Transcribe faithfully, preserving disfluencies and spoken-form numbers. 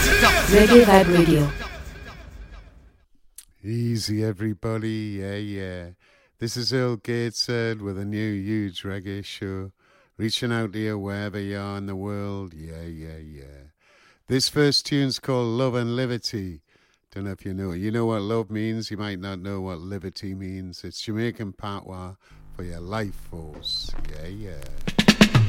Reggae Vibe Radio. Easy, everybody. Yeah, yeah. This is Earl Gateshead with a new huge reggae show. Reaching out to you wherever you are in the world. Yeah, yeah, yeah. This first tune's called Love and Liberty. Don't know if you know. You know what love means. You might not know what liberty means. It's Jamaican patois for your life force. Yeah, yeah.